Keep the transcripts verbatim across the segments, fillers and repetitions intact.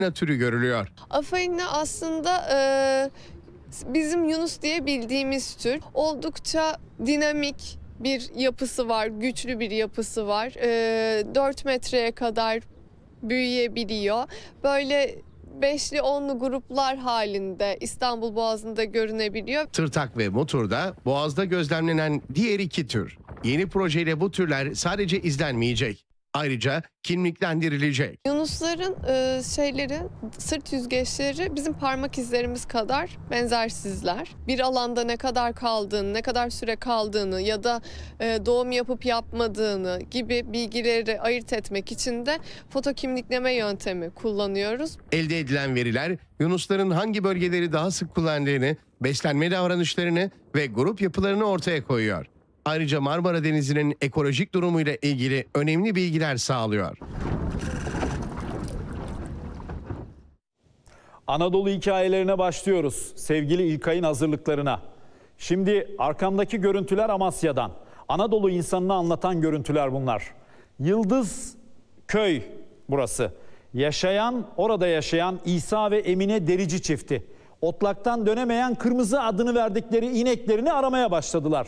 türü görülüyor. Afaina aslında e, bizim Yunus diye bildiğimiz tür. Oldukça dinamik bir yapısı var, güçlü bir yapısı var. E, dört metreye kadar büyüyebiliyor. Böyle beşli onlu gruplar halinde İstanbul Boğazı'nda görünebiliyor. Tırtak ve muturda Boğaz'da gözlemlenen diğer iki tür. Yeni projeyle bu türler sadece izlenmeyecek. Ayrıca kimliklendirilecek. Yunusların e, şeyleri, sırt yüzgeçleri bizim parmak izlerimiz kadar benzersizler. Bir alanda ne kadar kaldığını, ne kadar süre kaldığını ya da e, doğum yapıp yapmadığını gibi bilgileri ayırt etmek için de foto kimlikleme yöntemi kullanıyoruz. Elde edilen veriler yunusların hangi bölgeleri daha sık kullandığını, beslenme davranışlarını ve grup yapılarını ortaya koyuyor. Ayrıca Marmara Denizi'nin ekolojik durumuyla ilgili önemli bilgiler sağlıyor. Anadolu hikayelerine başlıyoruz. Sevgili İlkay'ın hazırlıklarına. Şimdi arkamdaki görüntüler Amasya'dan. Anadolu insanını anlatan görüntüler bunlar. Yıldız Köy burası. Yaşayan, orada yaşayan İsa ve Emine Derici çifti. Otlaktan dönemeyen Kırmızı adını verdikleri ineklerini aramaya başladılar.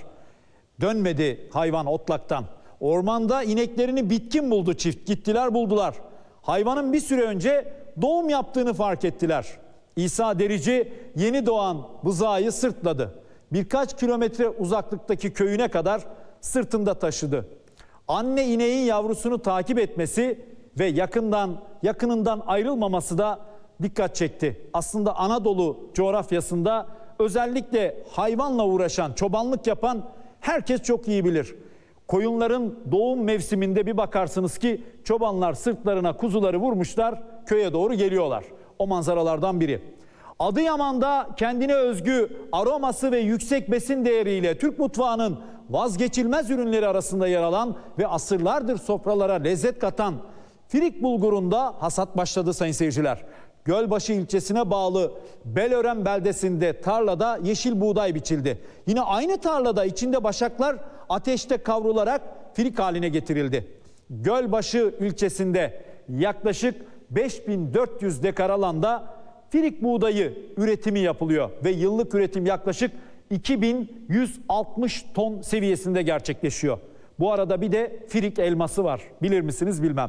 Dönmedi hayvan otlaktan. Ormanda ineklerini bitkin buldu çift. Gittiler buldular. Hayvanın bir süre önce doğum yaptığını fark ettiler. İsa Derici yeni doğan bızağıyı sırtladı. Birkaç kilometre uzaklıktaki köyüne kadar sırtında taşıdı. Anne ineğin yavrusunu takip etmesi ve yakından yakınından ayrılmaması da dikkat çekti. Aslında Anadolu coğrafyasında özellikle hayvanla uğraşan, çobanlık yapan herkes çok iyi bilir. Koyunların doğum mevsiminde bir bakarsınız ki çobanlar sırtlarına kuzuları vurmuşlar, köye doğru geliyorlar. O manzaralardan biri. Adıyaman'da kendine özgü aroması ve yüksek besin değeriyle Türk mutfağının vazgeçilmez ürünleri arasında yer alan ve asırlardır sofralara lezzet katan Firik bulgurunda hasat başladı sayın seyirciler. Gölbaşı ilçesine bağlı Belören beldesinde tarlada yeşil buğday biçildi. Yine aynı tarlada içinde başaklar ateşte kavrularak firik haline getirildi. Gölbaşı ilçesinde yaklaşık beş bin dört yüz dekar alanda firik buğdayı üretimi yapılıyor ve yıllık üretim yaklaşık iki bin yüz altmış ton seviyesinde gerçekleşiyor. Bu arada bir de firik elması var. Bilir misiniz bilmem.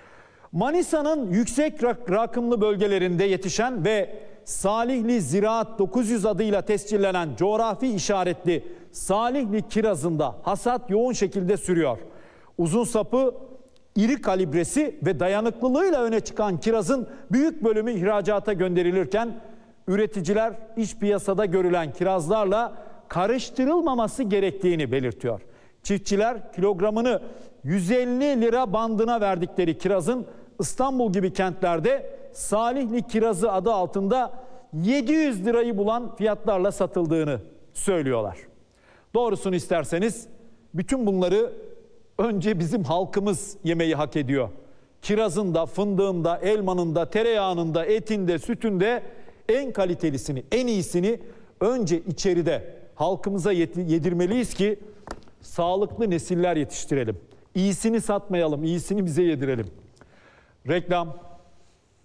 Manisa'nın yüksek rakımlı bölgelerinde yetişen ve Salihli Ziraat dokuz yüz adıyla tescillenen coğrafi işaretli Salihli kirazında hasat yoğun şekilde sürüyor. Uzun sapı, iri kalibresi ve dayanıklılığıyla öne çıkan kirazın büyük bölümü ihracata gönderilirken üreticiler iç piyasada görülen kirazlarla karıştırılmaması gerektiğini belirtiyor. Çiftçiler kilogramını yüz elli lira bandına verdikleri kirazın İstanbul gibi kentlerde Salihli kirazı adı altında yedi yüz lirayı bulan fiyatlarla satıldığını söylüyorlar. Doğrusunu isterseniz bütün bunları önce bizim halkımız yemeyi hak ediyor. Kirazın da, fındığın da, elmanın da, tereyağının da, etin de, sütün de en kalitelisini, en iyisini önce içeride halkımıza yedirmeliyiz ki sağlıklı nesiller yetiştirelim. İyisini satmayalım, iyisini bize yedirelim. Reklam.